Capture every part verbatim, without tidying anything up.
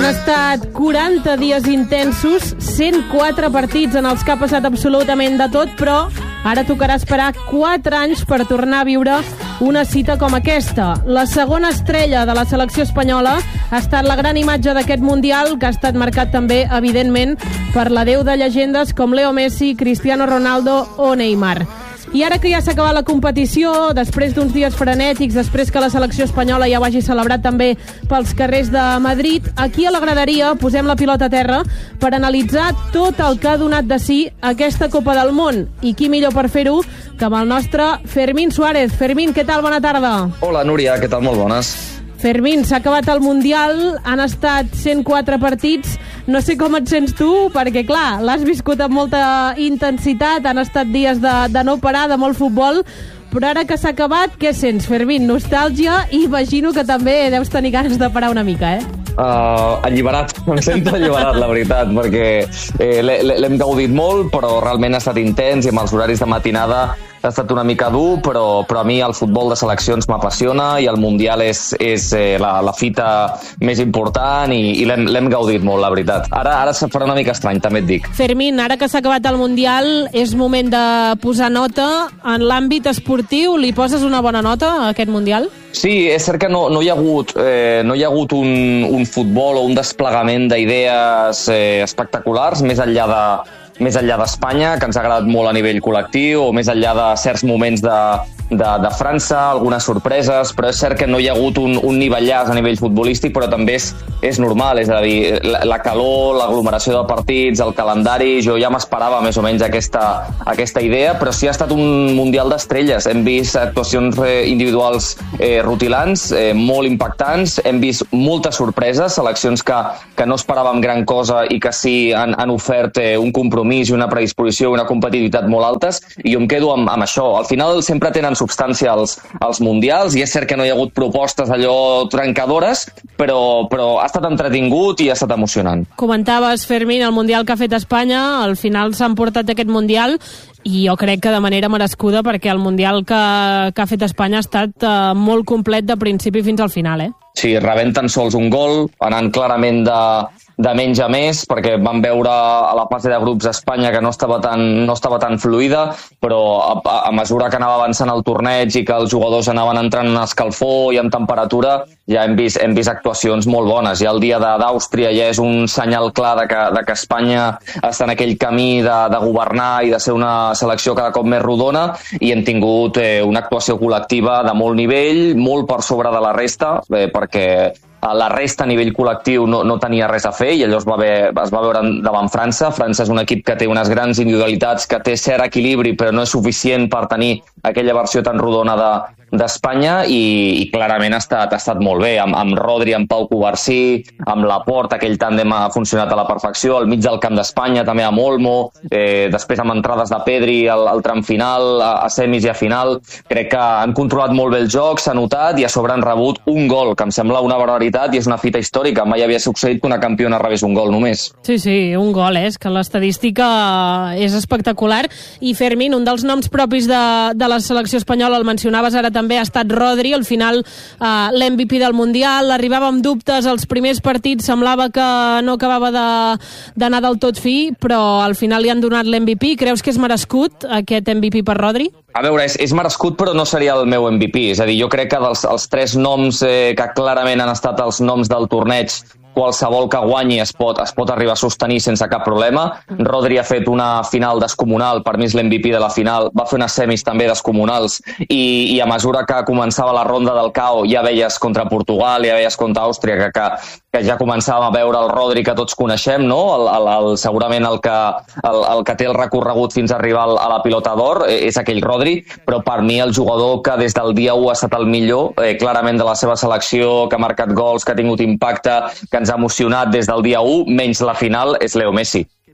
estat quaranta dies intensos, cent quatre partits en els que ha passat absolutament de tot, però ara tocarà esperar quatre anys per tornar a viure una cita com aquesta. La segona estrella de la selecció espanyola ha estat la gran imatge d'aquest Mundial, que ha estat marcat també, evidentment, per l'adeu de llegendes com Leo Messi, Cristiano Ronaldo o Neymar. I ara que ja s'ha acabat la competició, després d'uns dies frenètics, després que la selecció espanyola ja ho hagi celebrat també pels carrers de Madrid, aquí a la graderia posem la pilota a terra per analitzar tot el que ha donat de si aquesta Copa del Món. I qui millor per fer-ho que amb el nostre Fermín Suárez. Fermín, què tal? Bona tarda. Hola, Núria, què tal? Molt bones. Fermín, s'ha acabat el Mundial, han estat cent quatre partits. No sé com et sents tu, perquè, clar, l'has viscut amb molta intensitat, han estat dies de, de no parar, de molt futbol, però ara que s'ha acabat, què sents, Fermín? Nostàlgia, i imagino que també deus tenir ganes de parar una mica, eh? Uh, alliberat, em sento alliberat, la veritat, perquè eh, l'hem gaudit molt, però realment ha estat intens i amb els horaris de matinada ha estat una mica dur, però, però a mi el futbol de seleccions m'apassiona i el Mundial és, és eh, la, la fita més important i, i l'hem gaudit molt, la veritat. Ara, ara se farà una mica estrany, també et dic. Fermín, ara que s'ha acabat el Mundial, és moment de posar nota. En l'àmbit esportiu, li poses una bona nota a aquest Mundial? Sí, és cert que no, no hi ha hagut, eh, no hi ha hagut un, un futbol o un desplegament d'idees eh, espectaculars, més enllà de més enllà d'Espanya, que ens ha agradat molt a nivell col·lectiu, o més enllà de certs moments de, de, de França, algunes sorpreses, però és cert que no hi ha hagut un, un nivellàs a nivell futbolístic, però també és, és normal, és a dir, la, la calor, l'aglomeració de partits, el calendari, jo ja m'esperava més o menys aquesta, aquesta idea, però sí ha estat un Mundial d'estrelles. Hem vist actuacions individuals eh, rutilants, eh, molt impactants, hem vist moltes sorpreses, seleccions que, que no esperàvem gran cosa i que sí han, han ofert eh, un compromís i una predisposició i una competitivitat molt altes, i jo em quedo amb, amb això. Al final sempre tenen substància els, els mundials, i és cert que no hi ha hagut propostes allò trencadores, però, però ha estat entretingut i ha estat emocionant. Comentaves, Fermín, el Mundial que ha fet Espanya, al final s'han portat aquest Mundial, i jo crec que de manera merescuda, perquè el Mundial que, que ha fet Espanya ha estat eh, molt complet de principi fins al final, eh? Sí, rebent tan sols un gol, anant clarament de, de menys a més, perquè vam veure a la fase de grups a Espanya que no estava tan, no estava tan fluida, però a, a mesura que anava avançant el torneig i que els jugadors anaven entrant en escalfor i en temperatura, ja hem vist, hem vist actuacions molt bones. Ja el dia d'Àustria ja és un senyal clar de que, de que Espanya està en aquell camí de, de governar i de ser una selecció cada cop més rodona, i hem tingut eh, una actuació col·lectiva de molt nivell, molt per sobre de la resta, eh, perquè la resta a nivell col·lectiu no, no tenia res a fer, i allò es va, haver, es va veure davant França. França és un equip que té unes grans individualitats, que té cert equilibri, però no és suficient per tenir aquella versió tan rodona de, d'Espanya, i, i clarament ha estat, ha estat molt bé, amb, amb Rodri, amb Pau Cubarsí, amb Laporte, aquell tàndem ha funcionat a la perfecció, al mig del camp d'Espanya també amb Olmo, eh, després amb entrades de Pedri al, al tram final, a, a semis i a final. Crec que han controlat molt bé el joc, s'ha notat, i a sobre han rebut un gol, que em sembla una barbaritat i és una fita històrica. Mai havia succeït que una campiona rebés un gol només. Sí, sí, un gol, eh? És que l'estadística és espectacular. I Fermín, un dels noms propis de, de la selecció espanyola, el mencionaves ara també, ha estat Rodri, al final eh, l'M V P del Mundial. Arribava amb dubtes, els primers partits semblava que no acabava d'anar de, del tot fi, però al final li han donat l'M V P. Creus que és merescut aquest M V P per Rodri? A veure, és, és merescut, però no seria el meu M V P. És a dir, jo crec que dels els tres noms eh, que clarament han estat els noms del torneig, qualsevol que guanyi es pot, es pot arribar a sostenir sense cap problema. Rodri ha fet una final descomunal, per mi és l'M V P de la final, va fer unes semis també descomunals, i, i a mesura que començava la ronda del C A O ja veies contra Portugal, ja veies contra Àustria, que, que, que ja començàvem a veure el Rodri que tots coneixem, no? el, el, el, segurament el que, el, el que té el recorregut fins a arribar a la pilota d'or és aquell Rodri, però per mi el jugador que des del dia u ha estat el millor, eh, clarament de la seva selecció, que ha marcat gols, que ha tingut impacte, que ens ha emocionat des del dia u, menys la final, és Leo Messi.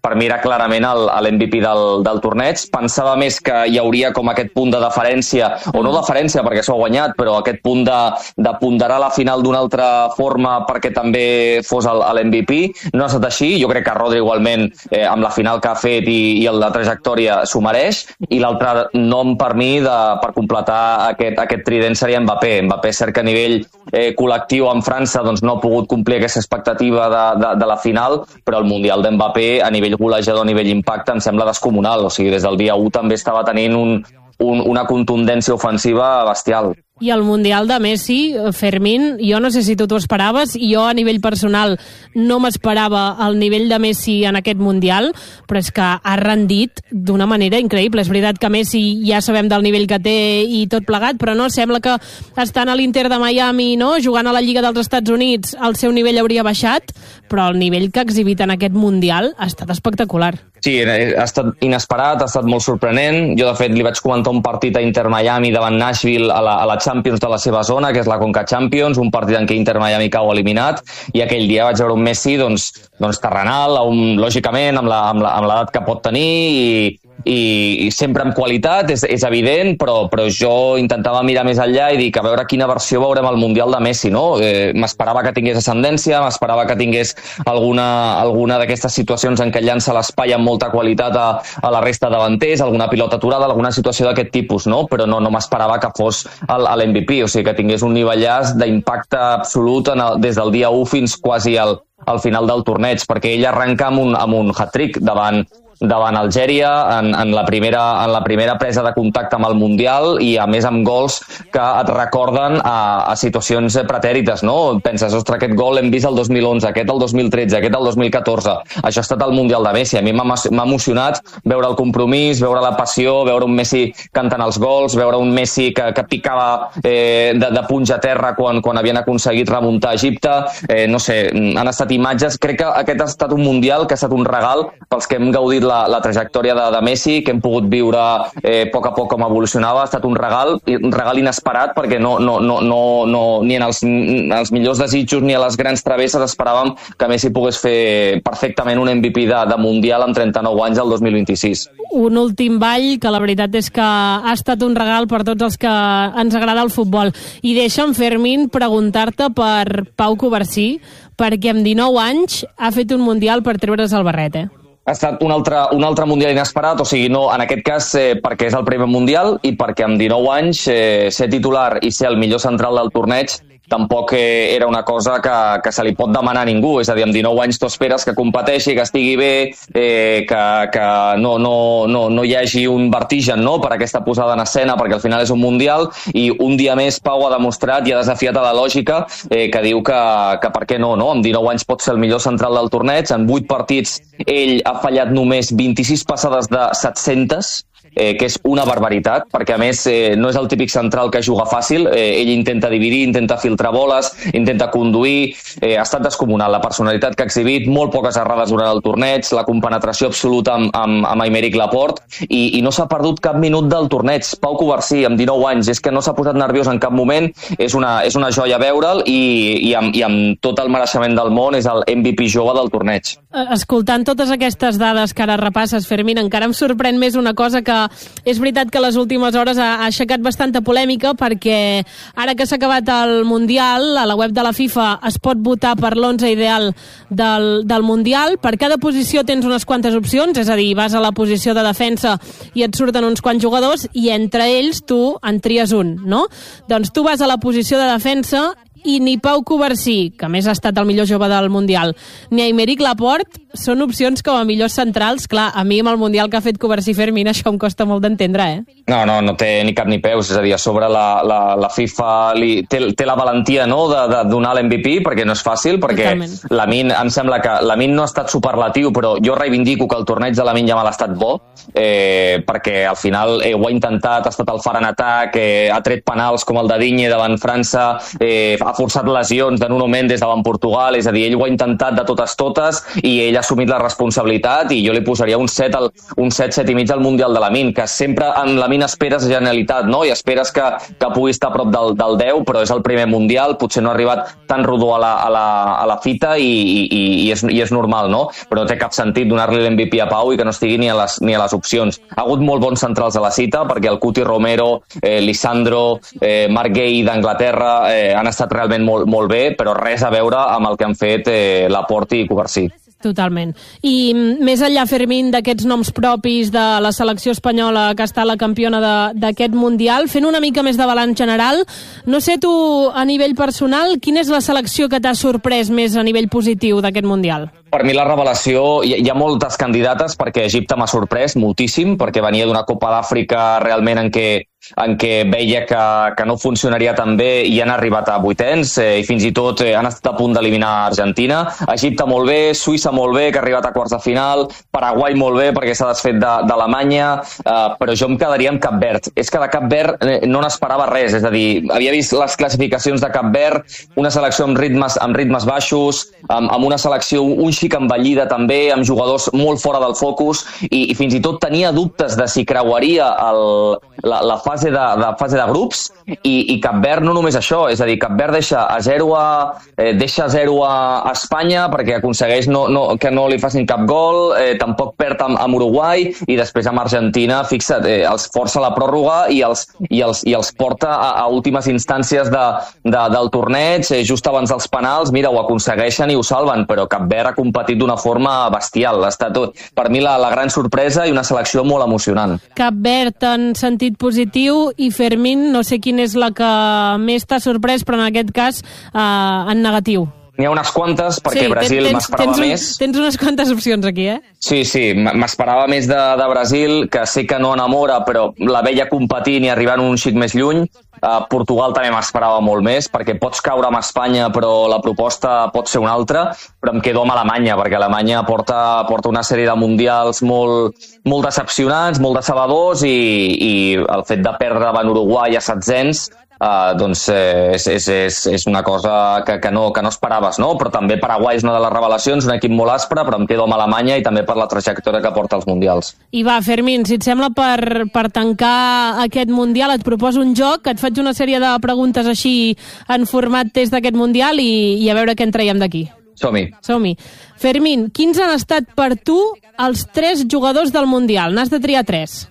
per mi era clarament l'M V P del, del torneig. Pensava més que hi hauria com aquest punt de deferència, o no deferència perquè s'ho ha guanyat, però aquest punt de, de ponderar la final d'una altra forma perquè també fos l'M V P. No ha estat així, jo crec que Rodri igualment eh, amb la final que ha fet i, i la trajectòria s'ho mereix, i l'altre nom per mi de, per completar aquest, aquest trident seria Mbappé. Mbappé cert que a nivell eh, col·lectiu en França doncs, no ha pogut complir aquesta expectativa de, de, de la final, però el Mundial d'Mbappé a nivell golejador, a nivell impacte, em sembla descomunal. O sigui, des del dia u també estava tenint un, un, una contundència ofensiva bestial. I el Mundial de Messi, Fermín, jo no sé si tu t'ho esperaves, jo a nivell personal no m'esperava el nivell de Messi en aquest Mundial, però és que ha rendit d'una manera increïble. És veritat que Messi ja sabem del nivell que té i tot plegat, però no, sembla que estant a l'Inter de Miami, no, jugant a la Lliga dels Estats Units, el seu nivell hauria baixat, però el nivell que ha exhibit en aquest Mundial ha estat espectacular. Sí, ha estat inesperat, ha estat molt sorprenent. Jo, de fet, li vaig comentar un partit a Inter Miami davant Nashville a la, a la Champions de la seva zona, que és la Conca Champions, un partit en què Inter Miami cau eliminat, i aquell dia vaig veure un Messi doncs, doncs terrenal, un, lògicament, amb l'edat que pot tenir, i, i, i sempre amb qualitat, és, és evident, però, però jo intentava mirar més enllà i dir que a veure quina versió veurem al Mundial de Messi, no? Eh, m'esperava que tingués ascendència, m'esperava que tingués alguna, alguna d'aquestes situacions en què llança l'espai amb molta qualitat a, a la resta de davanters, alguna pilota aturada, alguna situació d'aquest tipus, no? Però no, no m'esperava que fos l'M V P, o sigui, que tingués un nivellàs d'impacte absolut en el, des del dia u fins quasi al, al final del torneig, perquè ell arrenca amb un, amb un hat-trick davant davant Algèria, en, en, la primera, en la primera presa de contacte amb el Mundial, i a més amb gols que et recorden a, a situacions pretèrites, no? Penses, ostres, aquest gol l'hem vist el dos mil onze, aquest el dos mil tretze, aquest el dos mil catorze. Això ha estat el Mundial de Messi. A mi m'ha emocionat veure el compromís, veure la passió, veure un Messi cantant els gols, veure un Messi que, que picava eh, de, de punja a terra quan, quan havien aconseguit remuntar Egipte. Eh, no sé, han estat imatges. Crec que aquest ha estat un Mundial que ha estat un regal pels que hem gaudit la, la trajectòria de, de Messi, que hem pogut viure eh, a poc a poc com evolucionava. Ha estat un regal, un regal inesperat, perquè no, no, no, no, no, ni en els, els millors desitjos ni a les grans travesses esperàvem que Messi pogués fer perfectament un M V P de, de Mundial amb trenta-nou anys el dos mil vint-i-sis. Un últim ball que la veritat és que ha estat un regal per tots els que ens agrada el futbol. I deixa'm, Fermín, preguntar-te per Pau Covarsí, perquè amb dinou anys ha fet un Mundial per treure's el barret, eh? Ha estat un altre, un altre Mundial inesperat, o sigui, no, en aquest cas eh, perquè és el primer Mundial i perquè amb dinou anys eh, ser titular i ser el millor central del torneig tampoc eh, era una cosa que, que se li pot demanar a ningú. És a dir, amb dinou anys tu esperes que competeixi, que estigui bé, eh, que, que no, no, no, no hi hagi un vertigen, no?, per aquesta posada en escena, perquè al final és un Mundial, i un dia més Pau ha demostrat i ha desafiat a la lògica eh, que diu que, que per què no, no? Amb dinou anys pot ser el millor central del torneig. En vuit partits ell ha fallat només vint-i-sis passades de set-centes, Eh, que és una barbaritat, perquè a més eh, no és el típic central que juga fàcil. Eh, ell intenta dividir, intenta filtrar boles, intenta conduir, eh, ha estat descomunal la personalitat que ha exhibit, molt poques errades durant el torneig, la compenetració absoluta amb, amb, amb Aymeric Laporte, i, i no s'ha perdut cap minut del torneig. Pau Covarsí, amb dinou anys, és que no s'ha posat nerviós en cap moment, és una, és una joia veure'l, i, i, amb, i amb tot el mereixement del món és el M V P jove del torneig. Escoltant totes aquestes dades que ara repasses, Fermín, encara em sorprèn més una cosa que és veritat que les últimes hores ha, ha aixecat bastanta polèmica, perquè ara que s'ha acabat el Mundial, a la web de la FIFA es pot votar per l'onze ideal del, del Mundial. Per cada posició tens unes quantes opcions, és a dir, vas a la posició de defensa i et surten uns quants jugadors, i entre ells tu en tries un, no? Doncs tu vas a la posició de defensa i ni Pau Covarsí, que a més ha estat el millor jove del Mundial, ni Aymeric Laporte són opcions com a millors centrals. Clar, a mi amb el Mundial que ha fet Covarsí, Fermín, això em costa molt d'entendre, eh? No, no, no té ni cap ni peus, és a dir, a sobre la, la, la FIFA li, té, té la valentia, no?, de, de donar l'M V P, perquè no és fàcil, perquè Lamine, em sembla que Lamine no ha estat superlatiu, però jo reivindico que el torneig de Lamine Yamal ha estat bo, eh, perquè al final eh, ho ha intentat, ha estat el far en atac, eh, ha tret penals com el de Digne davant França, eh, ha forçat lesions de Nuno Mendes davant Portugal, és a dir, ell ho ha intentat de totes totes i ell ha assumit la responsabilitat i jo li posaria un set, al, un set, set i mig al Mundial de Lamine, que sempre en Lamine esperes genialitat, no? I esperes que, que pugui estar a prop del, del deu, però és el primer Mundial, potser no ha arribat tan rodó a la, a la, a la fita i, i, i, és, i és normal, no? Però no té cap sentit donar-li l'M V P a Pau i que no estigui ni a les, ni a les opcions. Ha hagut molt bons centrals a la cita, perquè el Cuti Romero, eh, Lisandro, eh, Marc Gay d'Anglaterra eh, han estat realment molt, molt bé, però res a veure amb el que han fet eh, Laporte i Covarsí. Totalment. I més enllà, Fermín, d'aquests noms propis de la selecció espanyola que està la campiona d'aquest Mundial, fent una mica més de balanç general, no sé tu, a nivell personal, quina és la selecció que t'ha sorprès més a nivell positiu d'aquest Mundial? Per mi la revelació, hi ha moltes candidates perquè Egipte m'ha sorprès moltíssim, perquè venia d'una Copa d'Àfrica realment en què, en què veia que, que no funcionaria tan bé i han arribat a vuitens eh, i fins i tot eh, han estat a punt d'eliminar Argentina. Egipte molt bé, Suïssa molt bé, que ha arribat a quarts de final, Paraguai molt bé perquè s'ha desfet d'Alemanya, eh, però jo em quedaria amb Cap Verd. És que de Cap Verd eh, no n'esperava res, és a dir, havia vist les classificacions de Cap Verd, una selecció amb ritmes, amb ritmes baixos, amb, amb una selecció un xic envellida també, amb jugadors molt fora del focus i, i fins i tot tenia dubtes de si creuaria el, la, la fase de, de fase de grups i, i Cap Verd no només això, és a dir, Cap Verd deixa a zero a, eh, deixa a zero a Espanya perquè aconsegueix no, no, que no li facin cap gol, eh, tampoc perd amb, amb Uruguai i després amb Argentina, fixa't, eh, els força la pròrroga i els, i els, i els porta a, a últimes instàncies de, de, del torneig, eh, just abans dels penals, mira, ho aconsegueixen i ho salven, però Cap Verd ha competit d'una forma bestial. Ha estat, per mi, la, la gran sorpresa i una selecció molt emocionant. Cap Verd en sentit positiu i Fermín, no sé quina és la que més t'ha sorprès, però en aquest cas eh, en negatiu. N'hi ha unes quantes, perquè sí, Brasil m'esperava un, més. Tens unes quantes opcions aquí, eh? Sí, sí, m'esperava més de, de Brasil, que sé que no enamora, però la veia competint i arribant un xic més lluny. Uh, Portugal també m'esperava molt més, perquè pots caure amb Espanya, però la proposta pot ser una altra, però em quedo amb Alemanya, perquè Alemanya porta, porta una sèrie de mundials molt, molt decepcionants, molt decebedors, i, i el fet de perdre davant Uruguai a setzents, Uh, doncs eh, és, és, és, és una cosa que, que, no, que no esperaves, no? Però també Paraguai és una de les revelacions, un equip molt aspre, però em quedo amb Alemanya i també per la trajectòria que porta als Mundials. I va, Fermín, si et sembla, per, per tancar aquest Mundial et proposo un joc, et faig una sèrie de preguntes així en format test d'aquest Mundial i, i a veure què en traiem d'aquí. Som-hi. Som-hi. Fermín, quins han estat per tu els tres jugadors del Mundial? N'has de triar tres.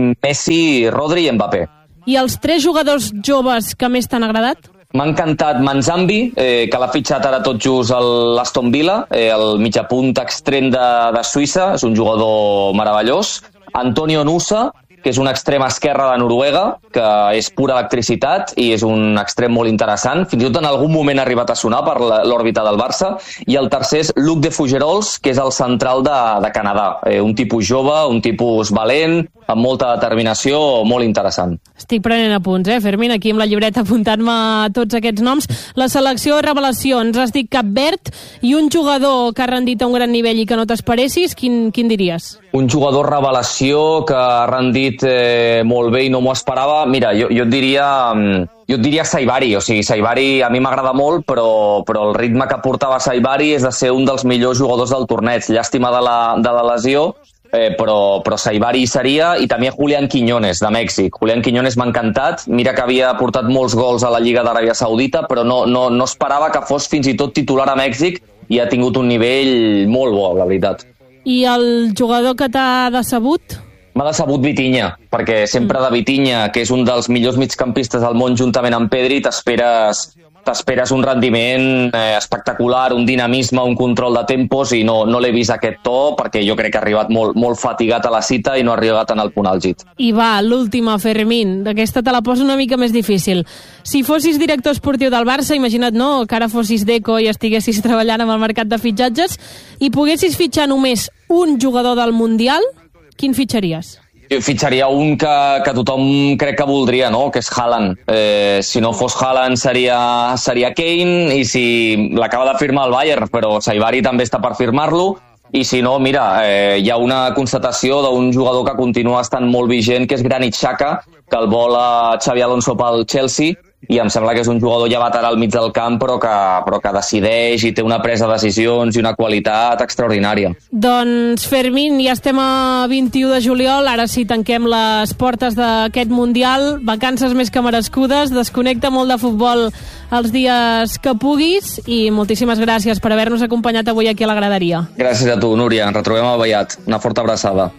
Messi, Rodri i Mbappé. I els tres jugadors joves que més t'han agradat? M'ha encantat Manzambi, eh, que l'ha fitxat ara tot just l'Aston Villa, eh, el mitjapunt extrem de, de Suïssa, és un jugador meravellós. Antonio Nusa, que és un extrem esquerre de Noruega, que és pura electricitat i és un extrem molt interessant. Fins i tot en algun moment ha arribat a sonar per l'òrbita del Barça. I el tercer és Luc de Fugerols, que és el central de, de Canadà. Eh, un tipus jove, un tipus valent, amb molta determinació, molt interessant. Estic prenent apunts, eh, Fermín, aquí amb la llibreta apuntant-me tots aquests noms. La selecció de revelació, ens has dit Cap Verd, i un jugador que ha rendit a un gran nivell i que no t'esperessis, quin, quin diries? Un jugador revelació que ha rendit eh, molt bé i no m'ho esperava. Mira, jo, jo et diria... Jo et diria Saibari, o sigui, Saibari a mi m'agrada molt, però, però el ritme que portava Saibari és de ser un dels millors jugadors del torneig. Llàstima de la, de la lesió, eh, però, però Saibari hi seria, i també Julián Quiñones, de Mèxic. Julián Quiñones m'ha encantat. Mira que havia portat molts gols a la Lliga d'Aràbia Saudita, però no, no, no esperava que fos fins i tot titular a Mèxic, i ha tingut un nivell molt bo, la veritat. I el jugador que t'ha decebut? M'ha decebut Vitinha, perquè sempre de Vitinha, que és un dels millors migcampistes del món juntament amb Pedri, t'esperes t'esperes un rendiment eh, espectacular, un dinamisme, un control de tempos, i no, no l'he vist aquest to, perquè jo crec que ha arribat molt, molt fatigat a la cita i no ha arribat en el punt àlgid. I va, l'última, Fermín, d'aquesta te la poso una mica més difícil. Si fossis director esportiu del Barça, imagina't, no?, que ara fossis Deco i estiguessis treballant amb el mercat de fitxatges, i poguessis fitxar només un jugador del Mundial, quin fitxaries? Jo fitxaria un que, que tothom crec que voldria, no?, que és Haaland. Eh, si no fos Haaland seria, seria Kane, i si l'acaba de firmar el Bayern, però Saibari també està per firmar-lo, i si no, mira, eh, hi ha una constatació d'un jugador que continua estant molt vigent, que és Granit Xhaka, que el vol a Xabi Alonso pel Chelsea, i em sembla que és un jugador ja veterà al mig del camp, però que, però que decideix i té una presa de decisions i una qualitat extraordinària. Doncs Fermín, ja estem a vint-i-u de juliol, ara sí tanquem les portes d'aquest Mundial, vacances més que merescudes, desconnecta molt de futbol els dies que puguis i moltíssimes gràcies per haver-nos acompanyat avui aquí a la graderia. Gràcies a tu, Núria, ens retrobem a Vallat. Una forta abraçada.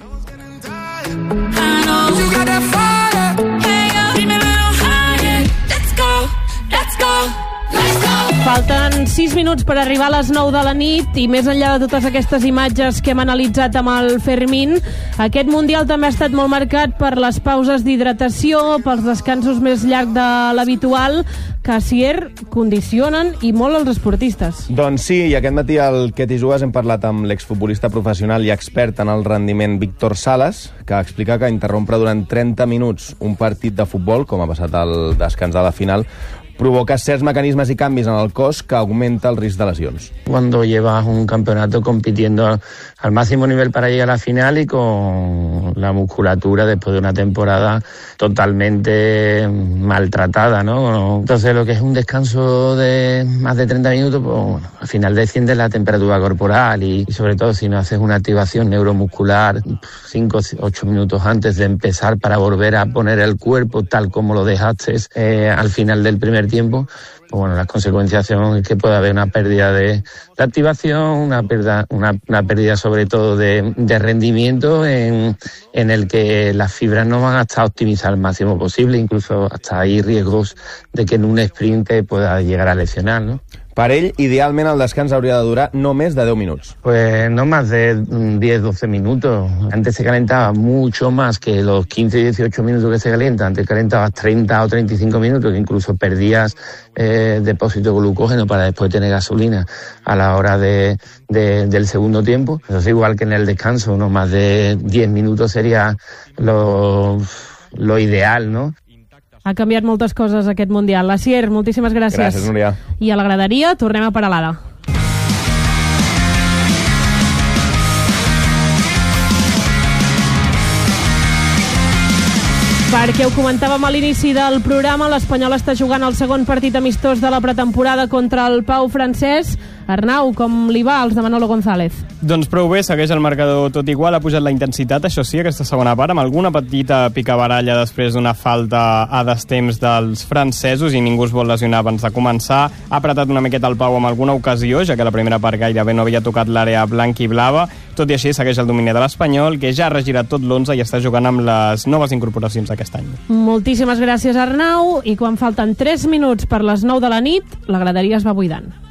Falten sis minuts per arribar a les nou de la nit i més enllà de totes aquestes imatges que hem analitzat amb el Fermín, aquest Mundial també ha estat molt marcat per les pauses d'hidratació, pels descansos més llargs de l'habitual, que, Asier, condicionen i molt els esportistes. Doncs sí, i aquest matí al Quetis Ues hem parlat amb l'exfutbolista professional i expert en el rendiment Víctor Salas, que explica que interrompre durant trenta minuts un partit de futbol, com ha passat al descans de la final, provoca certs mecanismes y cambios en el cos que aumenta el riesgo de lesiones. Cuando llevas un campeonato compitiendo al máximo nivel para llegar a la final y con la musculatura después de una temporada totalmente maltratada, ¿no? Entonces lo que es un descanso de más de treinta minutos, pues bueno, al final desciende la temperatura corporal y, y sobre todo si no haces una activación neuromuscular cinco o ocho minutos antes de empezar para volver a poner el cuerpo tal como lo dejaste eh, al final del primer tiempo, pues bueno, las consecuencias son que puede haber una pérdida de, de activación, una pérdida, una, una pérdida sobre todo de, de rendimiento en, en el que las fibras no van a estar optimizadas al máximo posible, incluso hasta hay riesgos de que en un sprint pueda llegar a lesionar, ¿no? Per ell, idealment el descans hauria de durar no més de deu minuts. Pues no más de diez doce minutos. Antes se calentaba mucho más que los quince dieciocho minutos que se calienta. Antes calentabas treinta o treinta y cinco minutos, que incluso perdías eh, depósito de glucógeno para después tener gasolina a la hora de, de, del segundo tiempo. Eso es igual que en el descanso, no más de diez minutos sería lo, lo ideal, ¿no? Ha canviat moltes coses aquest Mundial. Asier, moltíssimes gràcies. Gràcies, Núria. I a la graderia tornem a Peralada. Perquè ho comentàvem a l'inici del programa, l'Espanyol està jugant el segon partit amistós de la pretemporada contra el Pau francès. Arnau, com li va als de Manolo González? Doncs prou bé, segueix el marcador tot igual, ha pujat la intensitat, això sí, aquesta segona part, amb alguna petita picabaralla després d'una falta a destemps dels francesos i ningú es vol lesionar abans de començar. Ha apretat una miqueta el Pau amb alguna ocasió, ja que la primera part gairebé no havia tocat l'àrea blanca i blava. Tot i així, segueix el domini de l'Espanyol, que ja ha regirat tot l'onze i està jugant amb les noves incorporacions d'aquest any. Moltíssimes gràcies, Arnau, i quan falten tres minuts per les nou de la nit, la graderia es va buidant.